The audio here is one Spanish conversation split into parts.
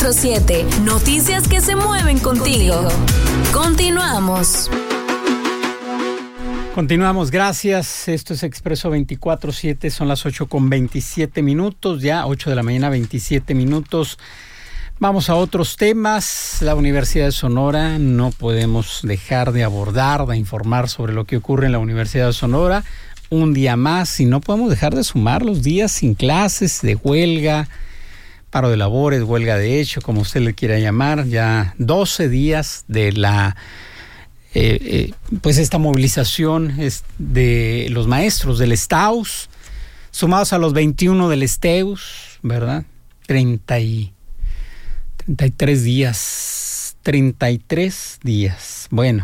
24/7. Noticias que se mueven contigo. Continuamos. Continuamos, gracias. Esto es Expreso 24/7, son las 8:27, ya 8 de la mañana, 27 minutos. Vamos a otros temas. La Universidad de Sonora, no podemos dejar de abordar, de informar sobre lo que ocurre en la Universidad de Sonora. Un día más, y no podemos dejar de sumar los días sin clases, de huelga, paro de labores, huelga de hecho, como usted le quiera llamar. Ya 12 días de la pues esta movilización de los maestros del STAUS, sumados a los 21 del STEUS, ¿verdad? 33 días. Bueno,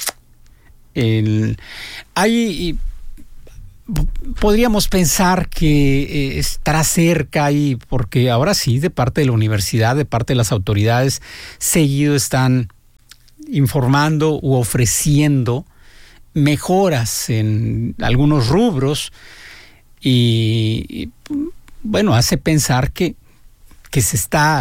podríamos pensar que estará cerca, y porque ahora sí, de parte de la universidad, de parte de las autoridades, seguido están informando u ofreciendo mejoras en algunos rubros, y bueno, hace pensar que está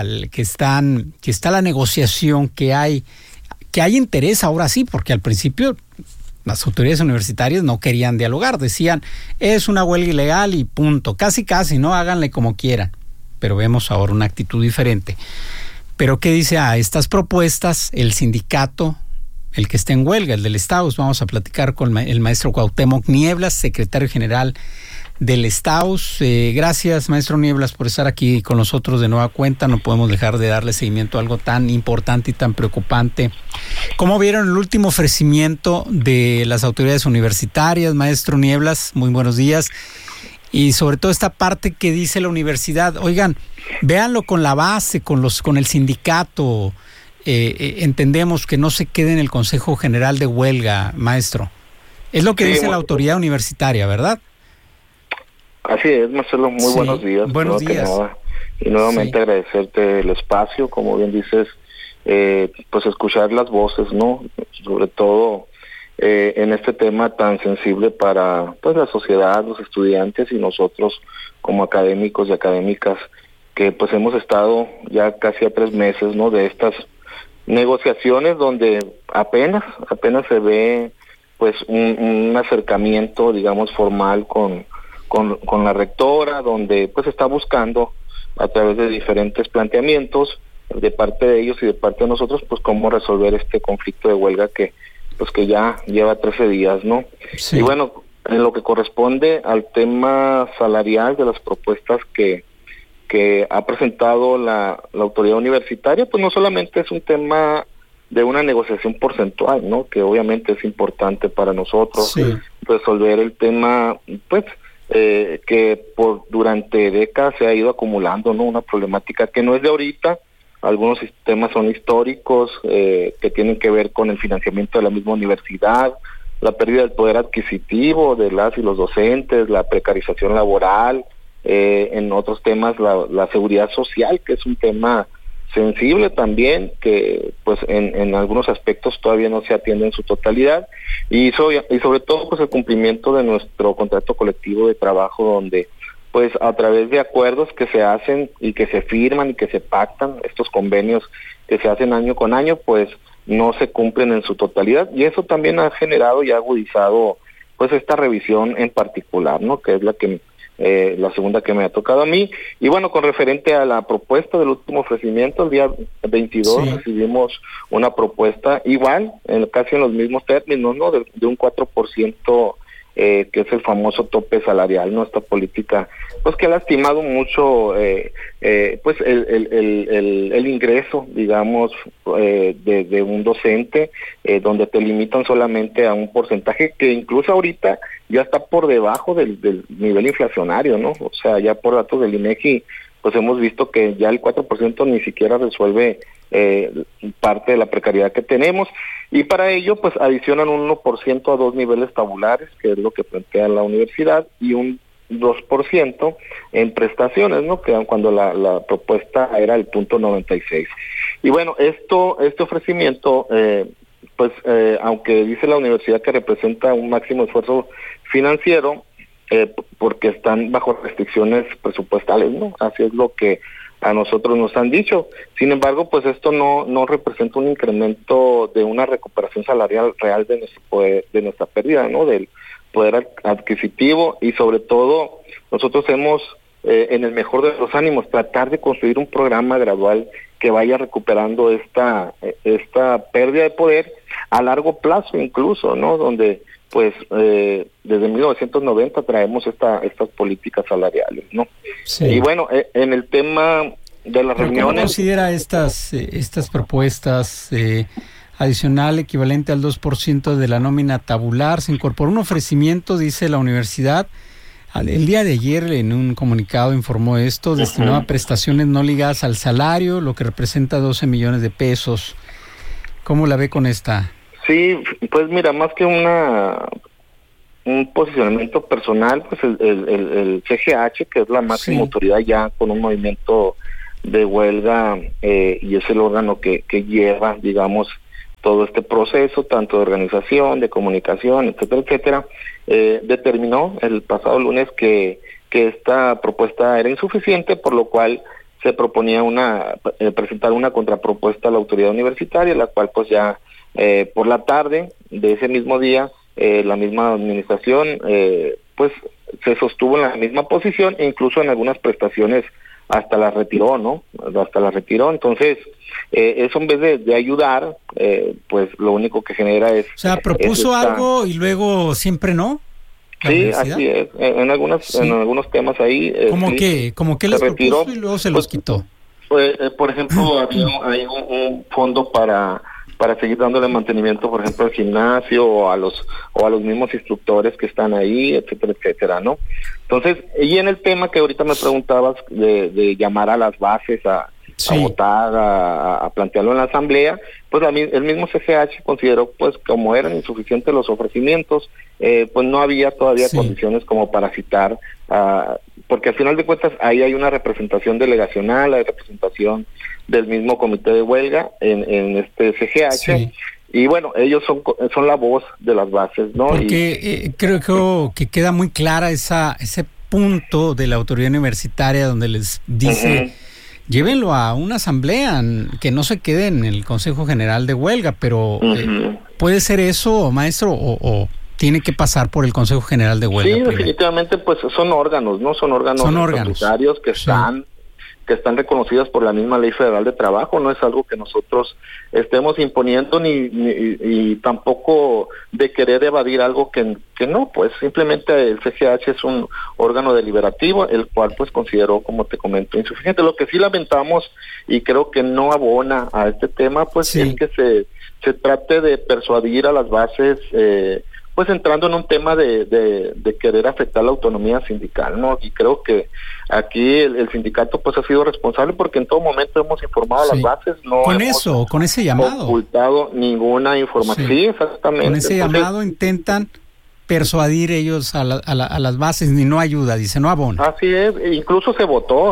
la negociación, que hay interés ahora sí, porque al principio las autoridades universitarias no querían dialogar, decían es una huelga ilegal y punto, casi, no, háganle como quieran. Pero vemos ahora una actitud diferente. Pero ¿qué dice a estas propuestas el sindicato, el que está en huelga, el del STAUS? Vamos a platicar con el maestro Cuauhtémoc Nieblas, secretario general del STAUS. Gracias, maestro Nieblas, por estar aquí con nosotros de nueva cuenta. No podemos dejar de darle seguimiento a algo tan importante y tan preocupante. ¿Cómo vieron el último ofrecimiento de las autoridades universitarias, maestro Nieblas? Muy buenos días. Y sobre todo esta parte que dice la universidad, oigan, véanlo con la base, con el sindicato. Entendemos que no se quede en el Consejo General de Huelga, maestro. Es lo que dice la autoridad universitaria, ¿verdad? Así es, Marcelo, muy buenos días. Buenos días. Y nuevamente agradecerte el espacio, como bien dices, pues escuchar las voces, ¿no? Sobre todo en este tema tan sensible para pues la sociedad, los estudiantes y nosotros como académicos y académicas, que pues hemos estado ya casi a 3 meses, ¿no?, de estas negociaciones donde apenas se ve pues un acercamiento, digamos, formal con la rectora, donde pues está buscando a través de diferentes planteamientos de parte de ellos y de parte de nosotros, pues cómo resolver este conflicto de huelga que ya lleva 13 días, ¿no? Sí. Y bueno, en lo que corresponde al tema salarial de las propuestas que ha presentado la autoridad universitaria, pues no solamente es un tema de una negociación porcentual, ¿no?, que obviamente es importante para nosotros, sí, resolver el tema, pues, que durante décadas se ha ido acumulando, ¿no?, una problemática que no es de ahorita. Algunos sistemas son históricos, que tienen que ver con el financiamiento de la misma universidad, la pérdida del poder adquisitivo de las y los docentes, la precarización laboral, en otros temas la seguridad social, que es un tema sensible también, que pues en algunos aspectos todavía no se atiende en su totalidad, y sobre todo pues el cumplimiento de nuestro contrato colectivo de trabajo, donde pues a través de acuerdos que se hacen y que se firman y que se pactan, estos convenios que se hacen año con año, pues no se cumplen en su totalidad, y eso también ha generado y ha agudizado pues esta revisión en particular, ¿no?, que es la segunda que me ha tocado a mí. Y bueno, con referente a la propuesta del último ofrecimiento, el día 22 sí, recibimos una propuesta igual, casi en los mismos términos, ¿no?, de un 4%, que es el famoso tope salarial, ¿no?, esta política pues que ha lastimado mucho pues el ingreso, digamos, de un docente, donde te limitan solamente a un porcentaje que incluso ahorita ya está por debajo del nivel inflacionario, ¿no? O sea, ya por datos del INEGI, pues hemos visto que ya el 4% ni siquiera resuelve parte de la precariedad que tenemos, y para ello pues adicionan un 1% a 2 niveles tabulares, que es lo que plantea la universidad, y un 2% en prestaciones, ¿no?, que cuando la propuesta era el 0.96. Y bueno, este ofrecimiento, aunque dice la universidad que representa un máximo esfuerzo financiero, porque están bajo restricciones presupuestales, ¿no? Así es lo que a nosotros nos han dicho. Sin embargo, pues esto no representa un incremento de una recuperación salarial real de nuestro poder, de nuestra pérdida, ¿no? Del poder adquisitivo, y sobre todo nosotros hemos, en el mejor de los ánimos, tratar de construir un programa gradual que vaya recuperando esta pérdida de poder a largo plazo incluso, ¿no? Donde pues desde 1990 traemos estas políticas salariales, ¿no? Sí. Y bueno, en el tema de las reuniones... ¿Cómo considera estas propuestas adicional equivalente al 2% de la nómina tabular? Se incorporó un ofrecimiento, dice la universidad. El día de ayer en un comunicado informó esto, destinado a prestaciones no ligadas al salario, lo que representa 12 millones de pesos. ¿Cómo la ve con esta? Sí, pues mira, más que un posicionamiento personal, pues el CGH, que es la máxima autoridad ya con un movimiento de huelga, y es el órgano que lleva, digamos, todo este proceso, tanto de organización, de comunicación, etcétera, determinó el pasado lunes que esta propuesta era insuficiente, por lo cual se proponía presentar una contrapropuesta a la autoridad universitaria, la cual pues ya por la tarde de ese mismo día, la misma administración pues se sostuvo en la misma posición, e incluso en algunas prestaciones hasta las retiró, ¿no? Hasta las retiró. Entonces, eso en vez de ayudar, pues lo único que genera es... O sea, propuso algo y luego siempre no. Sí, así es. En algunos temas ahí... ¿Cómo que les retiró, propuso y luego se los quitó? Pues, por ejemplo, hay un fondo para seguir dándole mantenimiento, por ejemplo, al gimnasio o a los mismos instructores que están ahí, etcétera, ¿no? Entonces, y en el tema que ahorita me preguntabas de llamar a las bases a votar, a plantearlo en la asamblea, pues el mismo CGH consideró, pues, como eran insuficientes los ofrecimientos, pues no había todavía condiciones como para citar, porque al final de cuentas ahí hay una representación delegacional, hay representación del mismo comité de huelga en este CGH, y bueno, ellos son la voz de las bases, ¿no? Porque creo que queda muy clara ese punto de la autoridad universitaria donde les dice, llévenlo a una asamblea, que no se quede en el Consejo General de Huelga, pero ¿puede ser eso, maestro, o tiene que pasar por el Consejo General de Huelga? Sí, definitivamente, pues son órganos, ¿no? Son órganos estatutarios que están reconocidos por la misma Ley Federal de Trabajo. No es algo que nosotros estemos imponiendo ni tampoco de querer evadir algo que no, pues simplemente el CGH es un órgano deliberativo, el cual pues consideró, como te comento, insuficiente. Lo que sí lamentamos, y creo que no abona a este tema, pues es que se trate de persuadir a las bases, pues entrando en un tema de querer afectar la autonomía sindical, ¿no? Y creo que aquí el sindicato pues ha sido responsable, porque en todo momento hemos informado a las bases, no con ese llamado ocultado ninguna información. Sí, exactamente. Con ese llamado intentan persuadir ellos a las bases, ni no ayuda, dice, no abona. Así es, incluso se votó,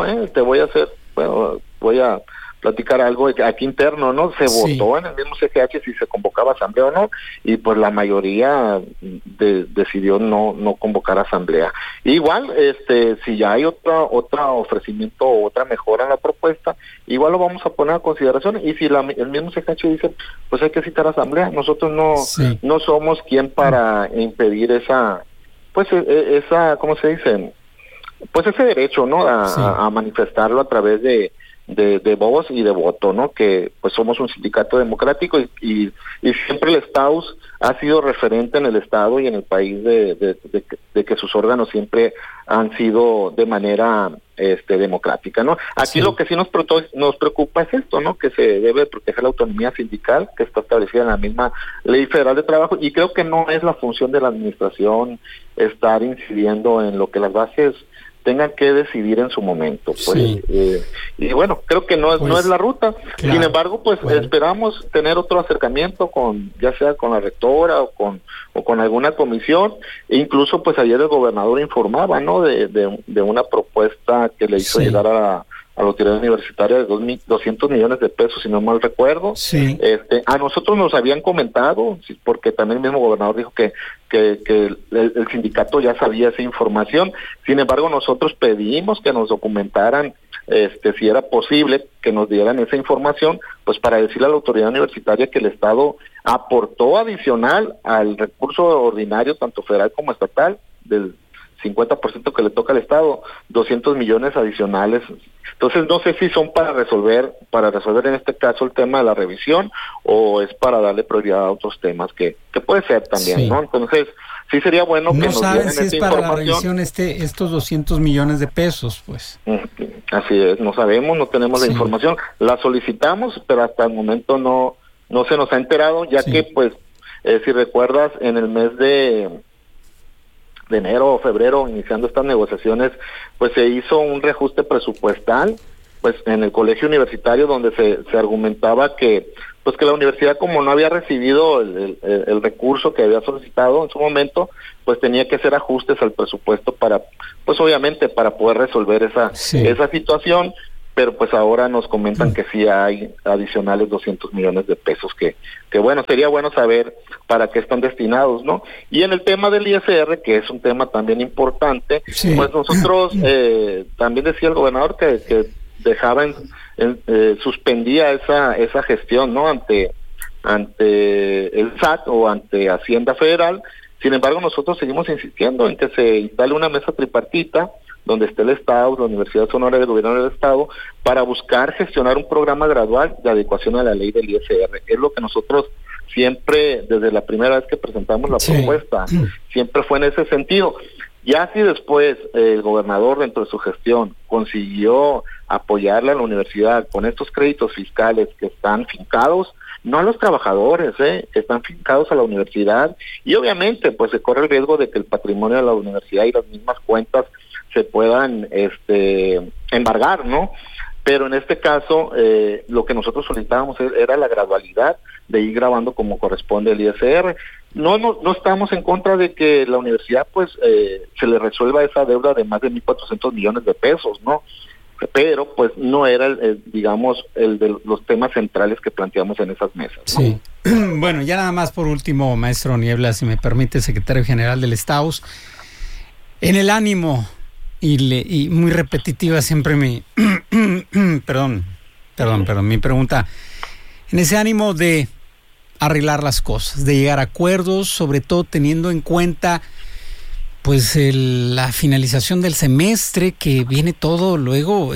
voy a platicar algo aquí interno, ¿no? Se votó en el mismo CGH si se convocaba asamblea o no, y pues la mayoría decidió no convocar asamblea. Igual, si ya hay otro ofrecimiento o otra mejora en la propuesta, igual lo vamos a poner a consideración, y si el mismo CGH dice, pues hay que citar asamblea, nosotros no somos quien para impedir esa, ¿cómo se dice? Pues ese derecho, ¿no? A manifestarlo a través de voz y de voto, ¿no? Que pues somos un sindicato democrático y siempre el STAUS ha sido referente en el estado y en el país de que sus órganos siempre han sido de manera democrática, ¿no? Aquí lo que sí nos preocupa es esto, ¿no? Que se debe proteger la autonomía sindical, que está establecida en la misma Ley Federal de Trabajo, y creo que no es la función de la administración estar incidiendo en lo que las bases tengan que decidir en su momento, pues, y bueno, creo que no es la ruta. Claro. Sin embargo, pues esperamos tener otro acercamiento ya sea con la rectora o con alguna comisión, e incluso pues ayer el gobernador informaba, ¿no? de una propuesta que le hizo llegar a la autoridad universitaria de 200 millones de pesos, si no mal recuerdo. A nosotros nos habían comentado, porque también el mismo gobernador dijo que que el sindicato ya sabía esa información. Sin embargo, nosotros pedimos que nos documentaran si era posible que nos dieran esa información, pues para decirle a la autoridad universitaria que el Estado aportó adicional al recurso ordinario, tanto federal como estatal, del 50% que le toca al Estado, 200 millones adicionales. Entonces no sé si son para resolver en este caso el tema de la revisión, o es para darle prioridad a otros temas que puede ser también, sí, ¿no? Entonces sí sería bueno que nos dieran esta información. No saben si es para la revisión estos 200 millones de pesos, pues. Así es, no sabemos, no tenemos la información. La solicitamos, pero hasta el momento no se nos ha enterado, ya que pues, si recuerdas, en el mes de enero o febrero, iniciando estas negociaciones, pues se hizo un reajuste presupuestal, pues en el colegio universitario, donde se argumentaba que pues que la universidad, como no había recibido el recurso que había solicitado en su momento, pues tenía que hacer ajustes al presupuesto para, pues obviamente para poder resolver esa situación. Pero pues ahora nos comentan que sí hay adicionales 200 millones de pesos que bueno, sería bueno saber para qué están destinados, ¿no? Y en el tema del ISR, que es un tema también importante, pues nosotros, también decía el gobernador que dejaba, suspendía esa gestión, ¿no? Ante el SAT o ante Hacienda Federal. Sin embargo, nosotros seguimos insistiendo en que se instale una mesa tripartita, donde esté el Estado, la Universidad Sonora y el Gobierno del Estado, para buscar gestionar un programa gradual de adecuación a la ley del ISR. Es lo que nosotros siempre, desde la primera vez que presentamos la propuesta, siempre fue en ese sentido. Ya si después el gobernador, dentro de su gestión, consiguió apoyarle a la universidad con estos créditos fiscales que están fincados, no a los trabajadores, están fincados a la universidad, y obviamente pues se corre el riesgo de que el patrimonio de la universidad y las mismas cuentas se puedan embargar, ¿no? Pero en este caso, lo que nosotros solicitábamos era la gradualidad de ir grabando como corresponde el ISR. No estamos en contra de que la universidad pues se le resuelva esa deuda de más de 1.400 millones de pesos, ¿no? Pero pues no era digamos el de los temas centrales que planteamos en esas mesas, ¿no? Sí. Bueno, ya nada más por último, maestro Niebla, si me permite, secretario general del Estaus, en el ánimo y muy repetitiva siempre mi perdón, mi pregunta, en ese ánimo de arreglar las cosas, de llegar a acuerdos, sobre todo teniendo en cuenta pues la finalización del semestre, que viene todo luego,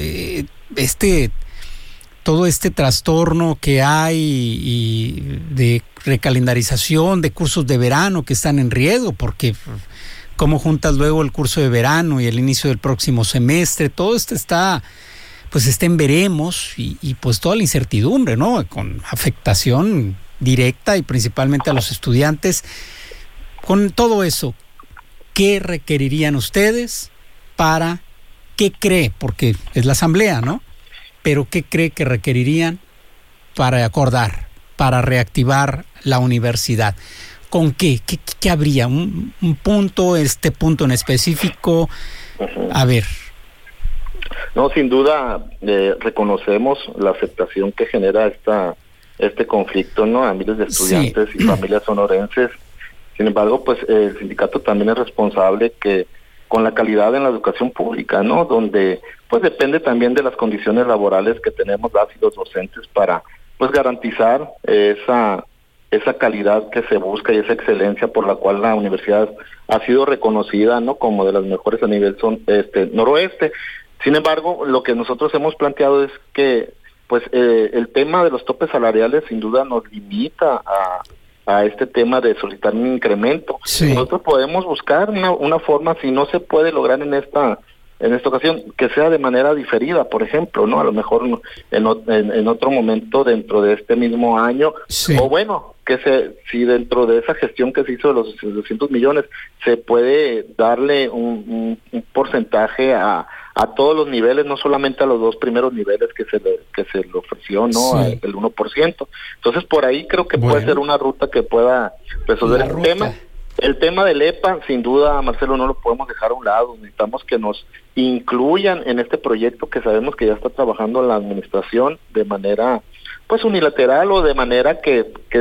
todo este trastorno que hay y de recalendarización de cursos de verano que están en riesgo, porque cómo juntas luego el curso de verano y el inicio del próximo semestre, todo esto está en veremos, y pues toda la incertidumbre, ¿no? Con afectación directa y principalmente a los estudiantes. Con todo eso, ¿qué requerirían ustedes qué cree? Porque es la asamblea, ¿no? Pero ¿qué cree que requerirían para acordar, para reactivar la universidad? ¿Con qué? ¿Qué habría? ¿Un punto, punto en específico? A ver. No, sin duda reconocemos la aceptación que genera este conflicto, ¿no? A miles de estudiantes y familias sonorenses. Sin embargo, pues el sindicato también es responsable que con la calidad en la educación pública, ¿no? Donde pues depende también de las condiciones laborales que tenemos las y los docentes para pues garantizar esa calidad que se busca y esa excelencia por la cual la universidad ha sido reconocida, ¿no? Como de las mejores a nivel noroeste. Sin embargo, lo que nosotros hemos planteado es que pues el tema de los topes salariales sin duda nos limita a este tema de solicitar un incremento. Nosotros podemos buscar una forma, si no se puede lograr en esta ocasión, que sea de manera diferida, por ejemplo, ¿no? A lo mejor en otro momento dentro de este mismo año, o bueno, si dentro de esa gestión que se hizo de los 200 millones, se puede darle un porcentaje a todos los niveles, no solamente a los dos primeros niveles que se le ofreció, ¿no? El 1%. Entonces, por ahí creo que puede ser una ruta que pueda resolver el tema. El tema del EPA, sin duda, Marcelo, no lo podemos dejar a un lado. Necesitamos que nos incluyan en este proyecto que sabemos que ya está trabajando la administración de manera pues unilateral, o de manera que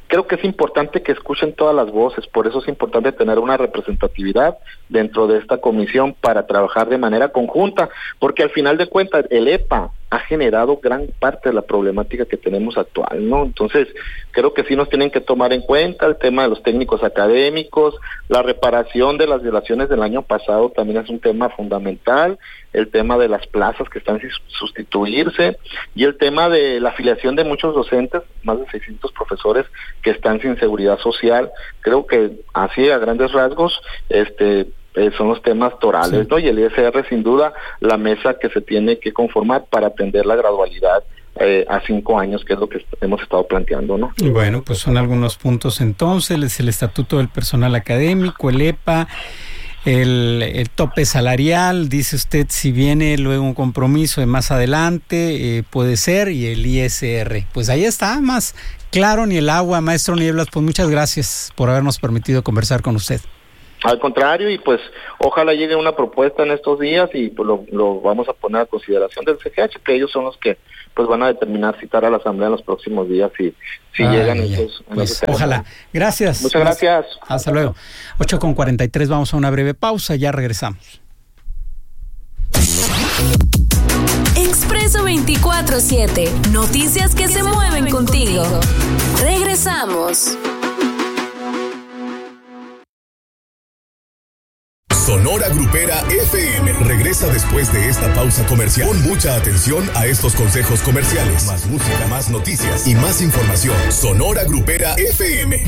creo que es importante que escuchen todas las voces, por eso es importante tener una representatividad dentro de esta comisión para trabajar de manera conjunta, porque al final de cuentas el EPA ha generado gran parte de la problemática que tenemos actual, ¿no? Entonces, creo que sí nos tienen que tomar en cuenta el tema de los técnicos académicos, la reparación de las violaciones del año pasado también es un tema fundamental, el tema de las plazas que están sin sustituirse y el tema de la afiliación de muchos docentes, más de 600 profesores que están sin seguridad social. Creo que así a grandes rasgos son los temas torales, sí, ¿no? Y el ISR sin duda la mesa que se tiene que conformar para atender la gradualidad a 5 años, que es lo que hemos estado planteando, ¿no? Bueno, pues son algunos puntos entonces, el estatuto del personal académico, el EPA, el tope salarial, dice usted, si viene luego un compromiso de más adelante, puede ser, y el ISR. Pues ahí está, más claro ni el agua. Maestro Nieblas, pues muchas gracias por habernos permitido conversar con usted. Al contrario, y pues ojalá llegue una propuesta en estos días y pues lo vamos a poner a consideración del CGH, que ellos son los que pues van a determinar citar a la asamblea en los próximos días si llegan esos. Pues ojalá. Gracias. Muchas gracias. Hasta luego. 8:43, vamos a una breve pausa, ya regresamos. Expreso 24/7, noticias que se mueven contigo. Regresamos. Sonora Grupera FM regresa después de esta pausa comercial. Pon mucha atención a estos consejos comerciales. Más música, más noticias y más información. Sonora Grupera FM.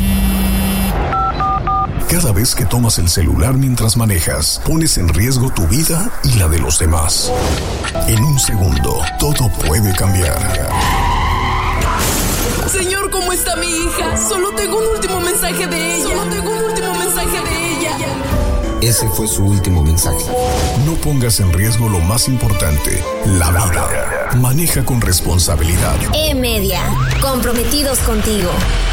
Cada vez que tomas el celular mientras manejas, pones en riesgo tu vida y la de los demás. En un segundo, todo puede cambiar. Señor, ¿cómo está mi hija? Solo tengo un último mensaje de ella. Ese fue su último mensaje. No pongas en riesgo lo más importante, la vida. Maneja con responsabilidad. E-Media, comprometidos contigo.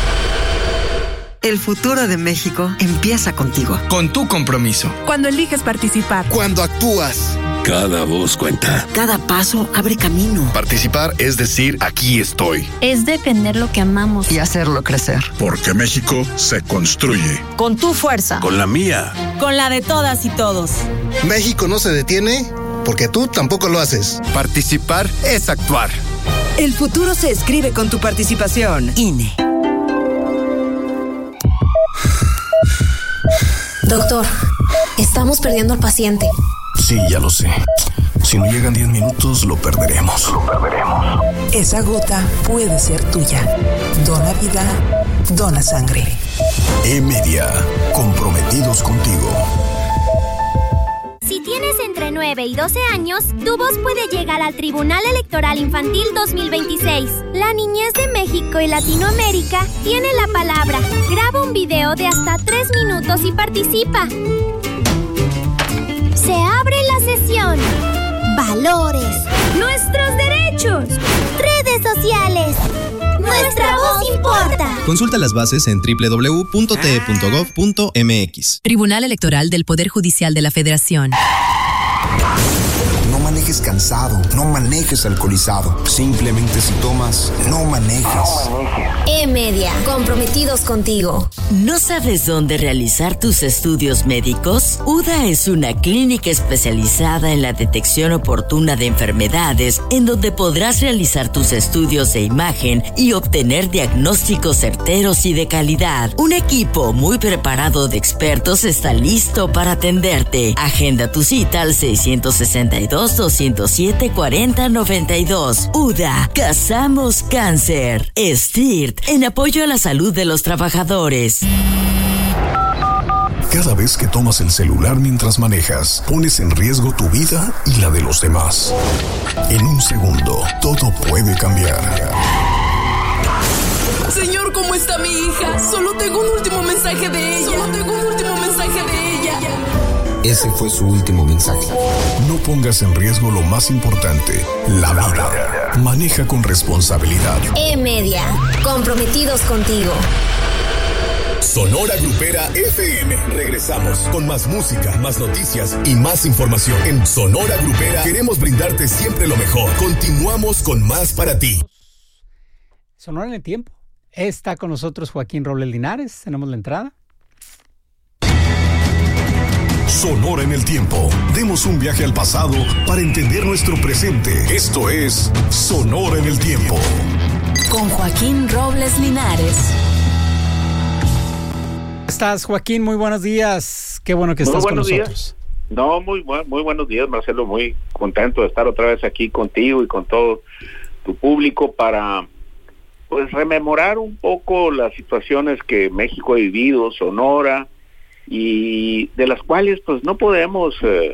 El futuro de México empieza contigo. Con tu compromiso. Cuando eliges participar. Cuando actúas. Cada voz cuenta. Cada paso abre camino. Participar es decir, aquí estoy. Es defender lo que amamos. Y hacerlo crecer. Porque México se construye. Con tu fuerza. Con la mía. Con la de todas y todos. México no se detiene porque tú tampoco lo haces. Participar es actuar. El futuro se escribe con tu participación. INE. Doctor, estamos perdiendo al paciente. Sí, ya lo sé. Si no llegan 10 minutos, lo perderemos. Esa gota puede ser tuya. Dona vida, dona sangre. E-Media, comprometidos contigo. Si tienes entre 9 y 12 años, tu voz puede llegar al Tribunal Electoral Infantil 2026. La niñez de México y Latinoamérica tiene la palabra. Graba un video de hasta 3 minutos y participa. Se abre la sesión. Valores. Nuestros derechos. Redes sociales. Nuestra voz importa. Consulta las bases en www.te.gov.mx. Tribunal Electoral del Poder Judicial de la Federación. No manejes cansado, no manejes alcoholizado. Simplemente si tomas, no manejes. E-Media, comprometidos contigo. ¿No sabes dónde realizar tus estudios médicos? UDA es una clínica especializada en la detección oportuna de enfermedades, en donde podrás realizar tus estudios de imagen y obtener diagnósticos certeros y de calidad. Un equipo muy preparado de expertos está listo para atenderte. Agenda tu cita al 662-207-4092. UDA, cazamos cáncer. STIRT, en apoyo a la salud de los trabajadores. Cada vez que tomas el celular mientras manejas, pones en riesgo tu vida y la de los demás. En un segundo, todo puede cambiar. Señor, ¿cómo está mi hija? Solo tengo un último mensaje de ella. Ese fue su último mensaje. No pongas en riesgo lo más importante, la vida. Maneja con responsabilidad. E-Media, comprometidos contigo. Sonora Grupera FM. Regresamos con más música, más noticias y más información. En Sonora Grupera queremos brindarte siempre lo mejor. Continuamos con más para ti. Sonora en el tiempo. Está con nosotros Joaquín Robles Linares. Tenemos la entrada. Sonora en el tiempo. Demos un viaje al pasado para entender nuestro presente. Esto es Sonora en el tiempo. Con Joaquín Robles Linares. ¿Estás, Joaquín? Muy buenos días. Qué bueno que estás con nosotros. No, muy buenos días, Marcelo. Muy contento de estar otra vez aquí contigo y con todo tu público para pues rememorar un poco las situaciones que México ha vivido, Sonora, y de las cuales pues no podemos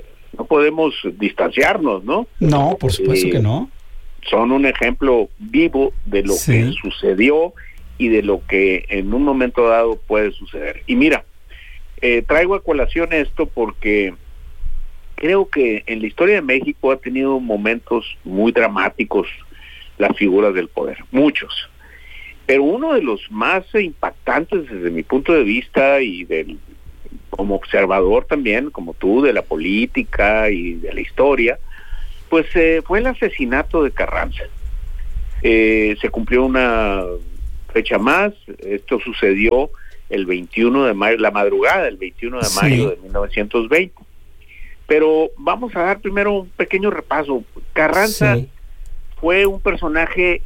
distanciarnos, ¿no? No, por supuesto que no. Son un ejemplo vivo de lo que sucedió y de lo que en un momento dado puede suceder. Y mira, traigo a colación esto porque creo que en la historia de México ha tenido momentos muy dramáticos las figuras del poder, muchos. Pero uno de los más impactantes desde mi punto de vista y como observador también, como tú, de la política y de la historia, pues fue el asesinato de Carranza. Se cumplió una fecha más, esto sucedió el 21 de mayo, la madrugada del 21 de mayo de 1920. Pero vamos a dar primero un pequeño repaso. Carranza fue un personaje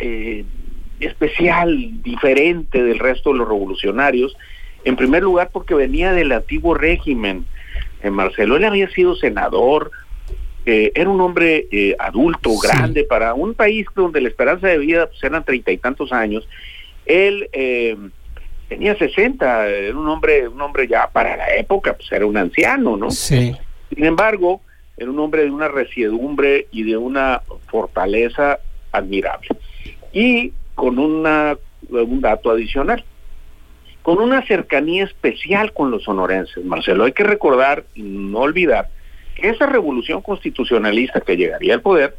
especial, diferente del resto de los revolucionarios, en primer lugar porque venía del antiguo régimen. Marcelo, él había sido senador, era un hombre adulto, grande, para un país donde la esperanza de vida pues, eran 30 y tantos años. Él tenía 60, era un hombre ya para la época, pues era un anciano, ¿no? Sí. Sin embargo, era un hombre de una resiedumbre y de una fortaleza admirable. Y con un dato adicional, con una cercanía especial con los sonorenses, Marcelo. Hay que recordar y no olvidar que esa revolución constitucionalista que llegaría al poder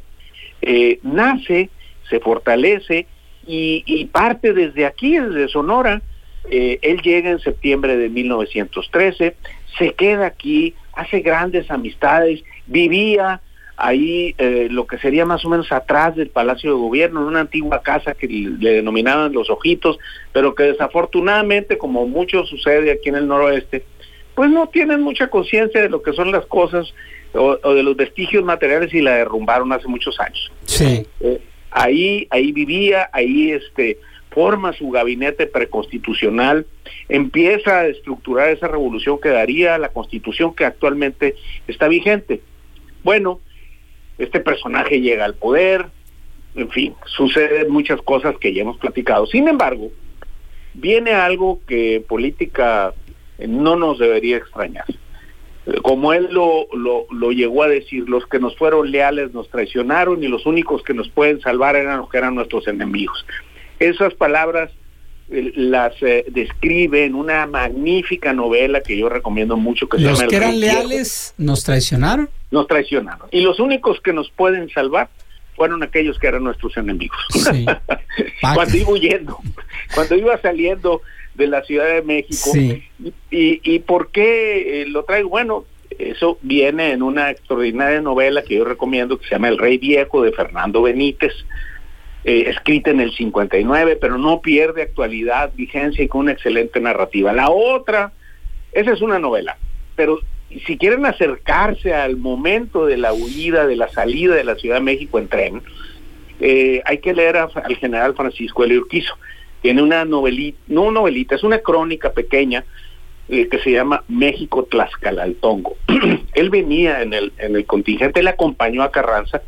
nace, se fortalece y parte desde aquí, desde Sonora. Él llega en septiembre de 1913, se queda aquí, hace grandes amistades, vivía ahí lo que sería más o menos atrás del Palacio de Gobierno, en una antigua casa que le denominaban Los Ojitos, pero que desafortunadamente, como mucho sucede aquí en el noroeste, pues no tienen mucha conciencia de lo que son las cosas o de los vestigios materiales y la derrumbaron hace muchos años. Sí. Ahí vivía, ahí forma su gabinete preconstitucional, empieza a estructurar esa revolución que daría la Constitución que actualmente está vigente. Bueno, este personaje llega al poder, en fin, suceden muchas cosas que ya hemos platicado. Sin embargo, viene algo que en política no nos debería extrañar. Como él lo llegó a decir, los que nos fueron leales nos traicionaron y los únicos que nos pueden salvar eran los que eran nuestros enemigos. Esas palabras las describe en una magnífica novela que yo recomiendo mucho, que se llama El Rey Viejo. ¿Los que eran leales nos traicionaron? Nos traicionaron. Y los únicos que nos pueden salvar fueron aquellos que eran nuestros enemigos. Sí. Cuando iba huyendo, cuando iba saliendo de la Ciudad de México. Sí. ¿Y por qué lo traigo? Bueno, eso viene en una extraordinaria novela que yo recomiendo, que se llama El Rey Viejo, de Fernando Benítez, escrita en el 59, pero no pierde actualidad, vigencia y con una excelente narrativa. La otra, esa es una novela, pero si quieren acercarse al momento de la huida, de la salida de la Ciudad de México en tren, hay que leer al general Francisco L. Urquizo. Tiene una novelita, no una novelita, es una crónica pequeña que se llama México Tlaxcalaltongo. Él venía en el contingente, él acompañó a Carranza,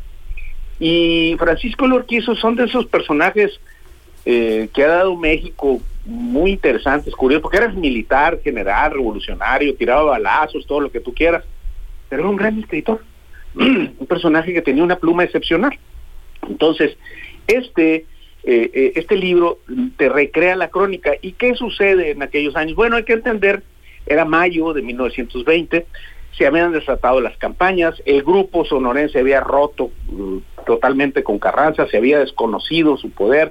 y Francisco L. Urquizo son de esos personajes que ha dado México muy interesantes, curiosos, porque eras militar, general, revolucionario, tiraba balazos, todo lo que tú quieras, pero era un gran escritor, un personaje que tenía una pluma excepcional. Entonces, este libro te recrea la crónica. ¿Y qué sucede en aquellos años? Bueno, hay que entender, era mayo de 1920, se habían desatado las campañas, el grupo sonorense había roto totalmente con Carranza, se había desconocido su poder.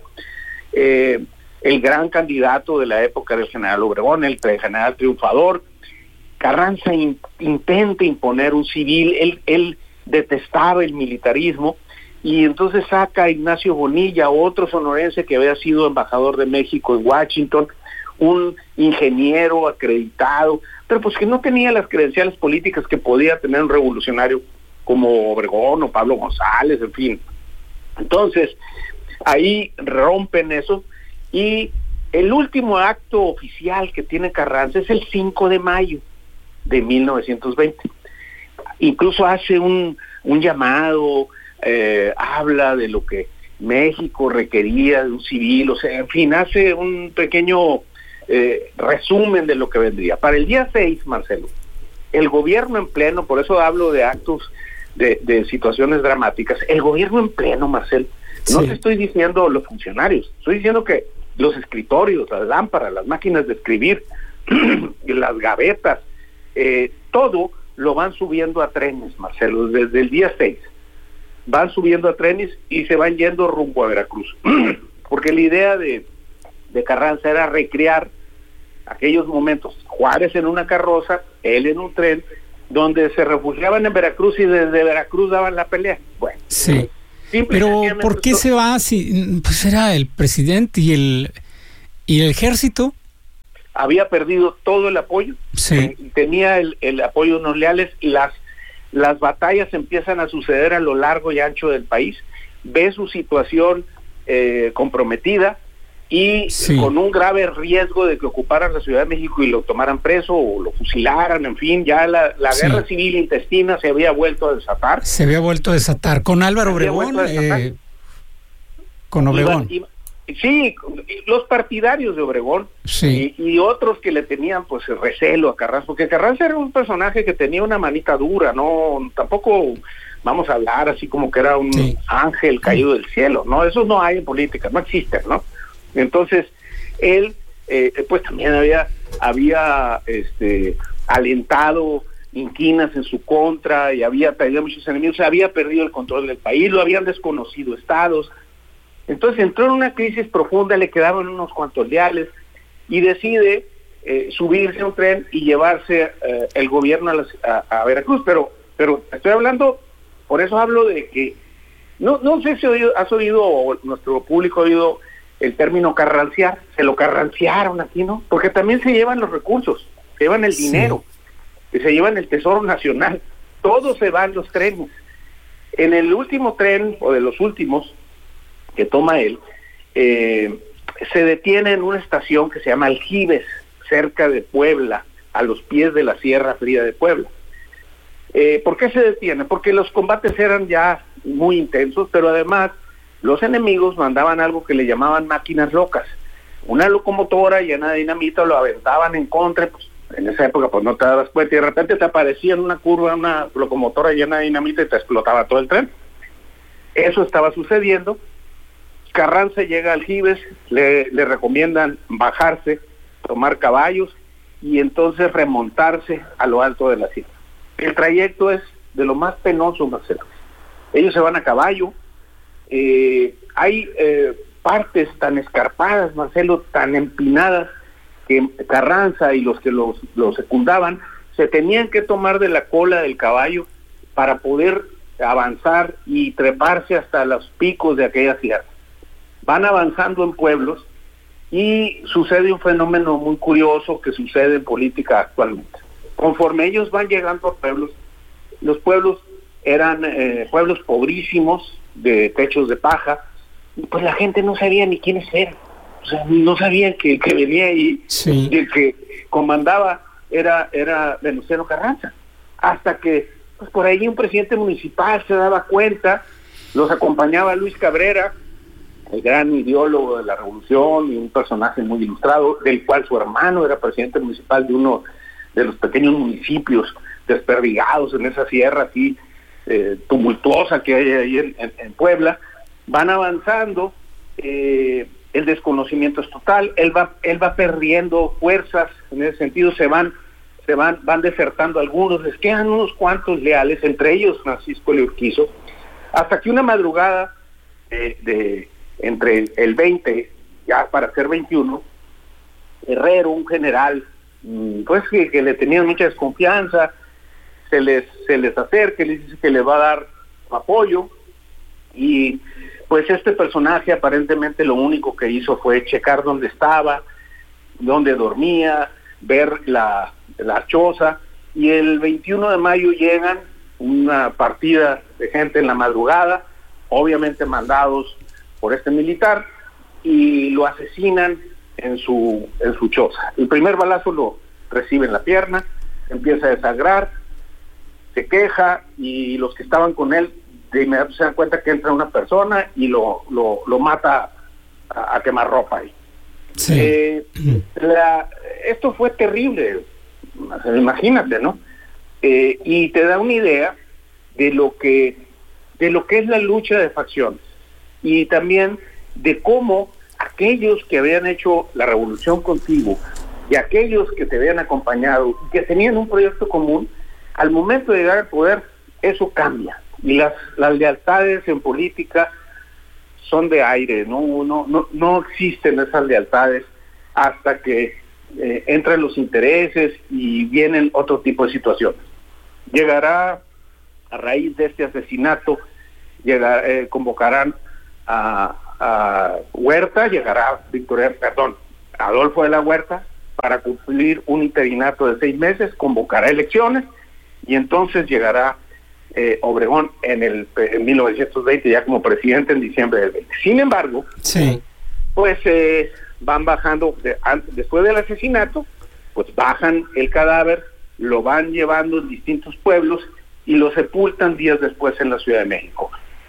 El gran candidato de la época era el general Obregón, el general triunfador. Carranza intenta imponer un civil, él detestaba el militarismo, y entonces saca a Ignacio Bonilla, otro sonorense que había sido embajador de México en Washington, un ingeniero acreditado, pero pues que no tenía las credenciales políticas que podía tener un revolucionario como Obregón o Pablo González, en fin. Entonces, ahí rompen eso, y el último acto oficial que tiene Carranza es el 5 de mayo de 1920. Incluso hace un llamado, habla de lo que México requería de un civil, o sea, en fin, hace un pequeño resumen de lo que vendría. Para el día 6, Marcelo, el gobierno en pleno, por eso hablo de actos de situaciones dramáticas, el gobierno en pleno, Marcelo, no te estoy diciendo los funcionarios, estoy diciendo que los escritorios, las lámparas, las máquinas de escribir, las gavetas, todo lo van subiendo a trenes, Marcelo, desde el día 6. Van subiendo a trenes y se van yendo rumbo a Veracruz. Porque la idea de Carranza era recrear aquellos momentos, Juárez en una carroza, él en un tren, donde se refugiaban en Veracruz y desde Veracruz daban la pelea. Bueno, sí. Pero ¿por qué se va si pues era el presidente y el ejército? Había perdido todo el apoyo, tenía el apoyo de unos leales, las batallas empiezan a suceder a lo largo y ancho del país, ve su situación comprometida y con un grave riesgo de que ocuparan la Ciudad de México y lo tomaran preso o lo fusilaran, en fin, ya la guerra civil intestina se había vuelto a desatar. Se había vuelto a desatar con Álvaro Obregón, con Obregón. Sí, los partidarios de Obregón y otros que le tenían pues recelo a Carranza, porque Carranza era un personaje que tenía una manita dura, no, tampoco vamos a hablar así como que era un ángel caído del cielo, no, eso no hay en política, no existe, ¿no? Entonces él pues también había alentado inquinas en su contra y había tenido muchos enemigos, había perdido el control del país, lo habían desconocido estados. Entonces entró en una crisis profunda, le quedaban unos cuantos leales y decide subirse a un tren y llevarse el gobierno a Veracruz, pero estoy hablando, por eso hablo de que, no sé si has oído o nuestro público ha oído el término carranciar, se lo carranciaron aquí, ¿no? Porque también se llevan los recursos, se llevan el dinero, se llevan el tesoro nacional, todo se va en los trenes. En el último tren, o de los últimos, que toma él, se detiene en una estación que se llama Aljibes, cerca de Puebla, a los pies de la Sierra Fría de Puebla. ¿Por qué se detiene? Porque los combates eran ya muy intensos, pero además los enemigos mandaban algo que le llamaban máquinas locas. Una locomotora llena de dinamita, lo aventaban en contra, pues en esa época pues no te dabas cuenta, y de repente te aparecía en una curva una locomotora llena de dinamita y te explotaba todo el tren. Eso estaba sucediendo. Carranza llega a Aljibes, le recomiendan bajarse, tomar caballos y entonces remontarse a lo alto de la sierra. El trayecto es de lo más penoso, Marcelo. Ellos se van a caballo, hay partes tan escarpadas, Marcelo, tan empinadas, que Carranza y los que los secundaban se tenían que tomar de la cola del caballo para poder avanzar y treparse hasta los picos de aquella sierra. Van avanzando en pueblos y sucede un fenómeno muy curioso que sucede en política actualmente. Conforme ellos van llegando a pueblos, los pueblos eran pueblos pobrísimos, de techos de paja, y pues la gente no sabía ni quiénes eran, o sea, no sabían que venía y el que comandaba era Venustiano Carranza, hasta que pues por ahí un presidente municipal se daba cuenta, los acompañaba Luis Cabrera, el gran ideólogo de la revolución y un personaje muy ilustrado, del cual su hermano era presidente municipal de uno de los pequeños municipios desperdigados en esa sierra así tumultuosa que hay ahí en Puebla. Van avanzando, el desconocimiento es total, él va perdiendo fuerzas en ese sentido, van desertando algunos, les quedan unos cuantos leales, entre ellos Francisco Leurquizo, hasta que una madrugada entre el 20, ya para ser 21, Herrero, un general, pues que le tenían mucha desconfianza, se les acerca y les dice que le va a dar apoyo, Y pues este personaje aparentemente lo único que hizo fue checar dónde estaba, dónde dormía, ver la choza, y el 21 de mayo llegan una partida de gente en la madrugada, obviamente mandados por este militar, y lo asesinan en su choza. El primer balazo lo recibe en la pierna, empieza a desangrar, se queja, y los que estaban con él de inmediato se dan cuenta que entra una persona y lo mata a quemarropa ahí. Sí. Esto fue terrible, imagínate, ¿no? Y te da una idea de lo que es la lucha de facciones, y también de cómo aquellos que habían hecho la revolución contigo y aquellos que te habían acompañado y que tenían un proyecto común, al momento de llegar al poder, eso cambia. Y las lealtades en política son de aire, no existen esas lealtades hasta que entran los intereses y vienen otro tipo de situaciones. Llegará, a raíz de este asesinato, convocarán a Huerta, llegará Adolfo de la Huerta, para cumplir un interinato de 6 meses, convocará elecciones, y entonces llegará Obregón en 1920 ya como presidente en diciembre del 20. Sin embargo, sí, pues van bajando, después del asesinato, pues bajan el cadáver, lo van llevando en distintos pueblos y lo sepultan días después en la Ciudad de México.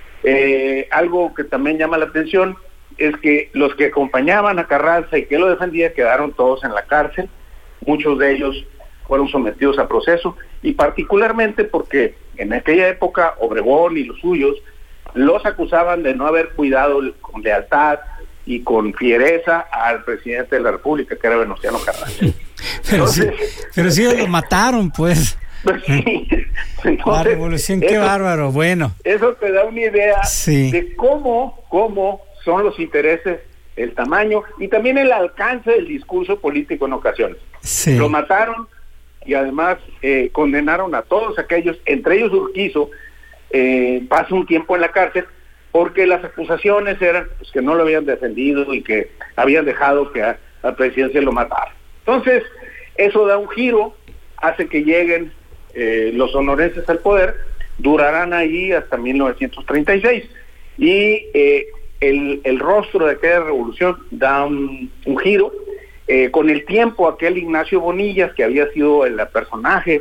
Algo que también llama la atención es que los que acompañaban a Carranza y que lo defendían quedaron todos en la cárcel, muchos de ellos fueron sometidos a proceso, y particularmente porque en aquella época Obregón y los suyos los acusaban de no haber cuidado con lealtad y con fiereza al presidente de la República, que era Venustiano Carranza. pero sí lo mataron, pues. Sí. Entonces, la revolución, qué bárbaro, bueno. Eso te da una idea de cómo son los intereses, el tamaño y también el alcance del discurso político en ocasiones. Sí. Lo mataron y además condenaron a todos aquellos, entre ellos Urquizo, pasa un tiempo en la cárcel porque las acusaciones eran pues, que no lo habían defendido y que habían dejado que al presidente lo matara. Entonces, eso da un giro, hace que lleguen los sonorenses al poder, durarán ahí hasta 1936, y el rostro de aquella revolución da un giro. Con el tiempo, aquel Ignacio Bonillas, que había sido el personaje,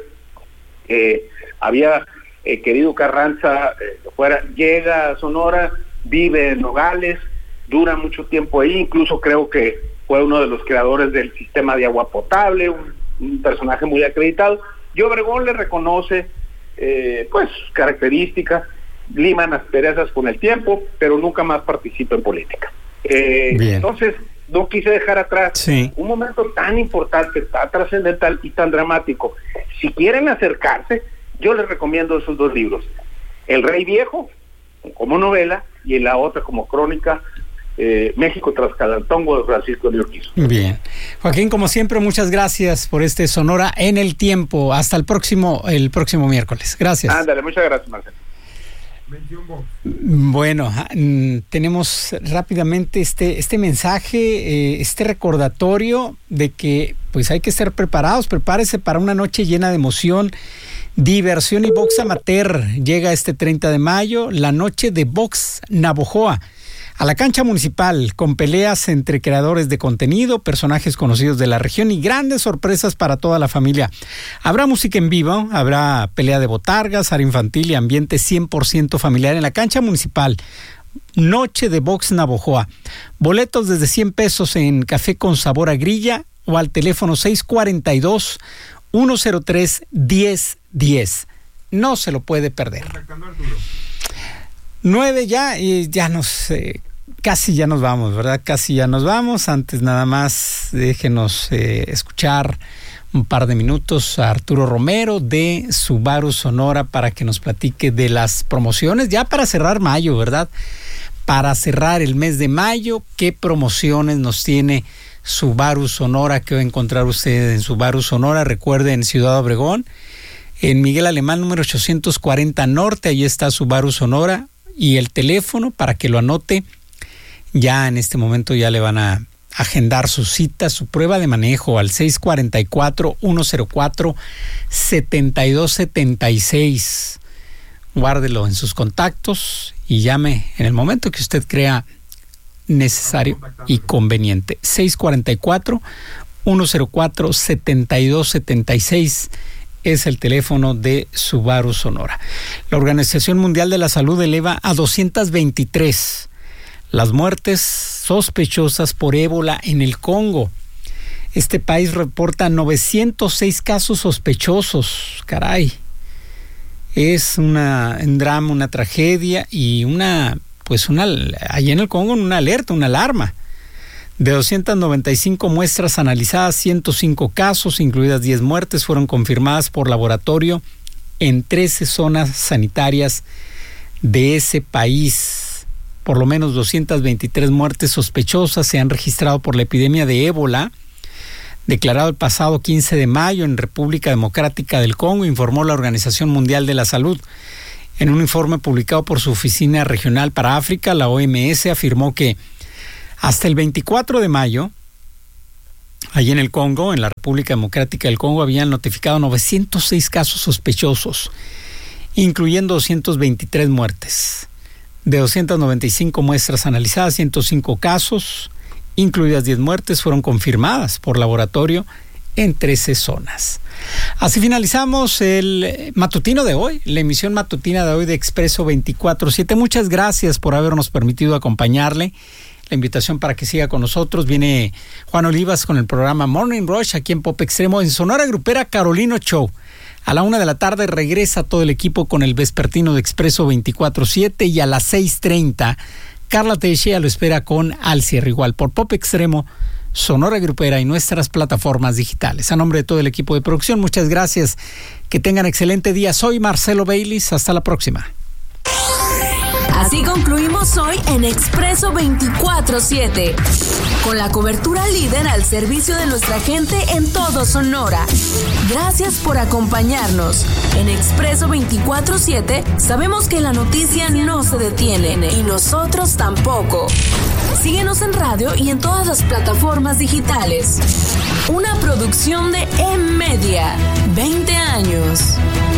había querido Carranza fuera, llega a Sonora, vive en Nogales, dura mucho tiempo ahí, incluso creo que fue uno de los creadores del sistema de agua potable, un personaje muy acreditado, y Obregón le reconoce pues características, liman asperezas con el tiempo, pero nunca más participa en política. Entonces, no quise dejar atrás un momento tan importante, tan trascendental y tan dramático. Si quieren acercarse, yo les recomiendo esos 2 libros: El Rey Viejo, como novela, y la otra como crónica, México tras Calantongo, de Francisco de Urquizo. Bien. Joaquín, como siempre, muchas gracias por este Sonora en el Tiempo. Hasta el próximo miércoles. Gracias. Ándale, muchas gracias, Marcelo. Bueno, tenemos rápidamente este mensaje, este recordatorio de que pues hay que estar preparados. Prepárese para una noche llena de emoción, diversión y box amateur. Llega este 30 de mayo la noche de box Navojoa a la cancha municipal, con peleas entre creadores de contenido, personajes conocidos de la región y grandes sorpresas para toda la familia. Habrá música en vivo, habrá pelea de botargas, área infantil y ambiente 100% familiar en la cancha municipal. Noche de box Navojoa. Boletos desde 100 pesos en Café con Sabor a Grilla o al teléfono 642-103-1010. No se lo puede perder. 9 ya, y ya casi ya nos vamos, ¿verdad? Casi ya nos vamos. Antes nada más déjenos escuchar un par de minutos a Arturo Romero de Subaru Sonora para que nos platique de las promociones, ya para cerrar mayo, ¿verdad? Para cerrar el mes de mayo, ¿qué promociones nos tiene Subaru Sonora? ¿Qué va a encontrar usted en Subaru Sonora? Recuerde, en Ciudad Obregón, en Miguel Alemán número 840 Norte, ahí está Subaru Sonora. Y el teléfono, para que lo anote, ya en este momento ya le van a agendar su cita, su prueba de manejo al 644-104-7276. Guárdelo en sus contactos y llame en el momento que usted crea necesario y conveniente. 644-104-7276 es el teléfono de Subaru Sonora. La Organización Mundial de la Salud eleva a 223 las muertes sospechosas por ébola en el Congo. Este país reporta 906 casos sospechosos. Caray. Es un drama, una tragedia y allí en el Congo una alerta, una alarma. De 295 muestras analizadas, 105 casos, incluidas 10 muertes, fueron confirmadas por laboratorio en 13 zonas sanitarias de ese país. Por lo menos 223 muertes sospechosas se han registrado por la epidemia de ébola, declarado el pasado 15 de mayo en República Democrática del Congo, informó la Organización Mundial de la Salud. En un informe publicado por su Oficina Regional para África, la OMS afirmó que hasta el 24 de mayo, allí en el Congo, en la República Democrática del Congo, habían notificado 906 casos sospechosos, incluyendo 223 muertes. De 295 muestras analizadas, 105 casos, incluidas 10 muertes, fueron confirmadas por laboratorio en 13 zonas. Así finalizamos el matutino de hoy, la emisión matutina de hoy de Expreso 24/7. Muchas gracias por habernos permitido acompañarle. La invitación para que siga con nosotros. Viene Juan Olivas con el programa Morning Rush aquí en Pop Extremo. En Sonora Grupera, Carolino Show. A la 1:00 p.m. regresa todo el equipo con el vespertino de Expreso 24/7 y a las 6:30 Carla Teixeira lo espera con Al Cierre Igual por Pop Extremo, Sonora Grupera y nuestras plataformas digitales. A nombre de todo el equipo de producción, muchas gracias. Que tengan excelente día. Soy Marcelo Baylis. Hasta la próxima. Así concluimos hoy en Expreso 24/7, con la cobertura líder al servicio de nuestra gente en todo Sonora. Gracias por acompañarnos. En Expreso 24/7 sabemos que la noticia no se detiene y nosotros tampoco. Síguenos en radio y en todas las plataformas digitales. Una producción de M-Media. 20 años.